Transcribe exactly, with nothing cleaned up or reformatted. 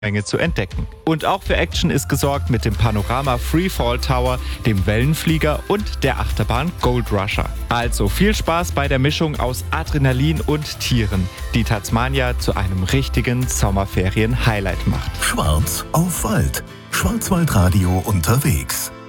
Menge zu entdecken. Und auch für Action ist gesorgt mit dem Panorama Freefall Tower, dem Wellenflieger und der Achterbahn Gold Rusher. Also viel Spaß bei der Mischung aus Adrenalin und Tieren, die Tasmania zu einem richtigen Sommerferien-Highlight macht. Schwarz auf Wald. Schwarzwaldradio unterwegs.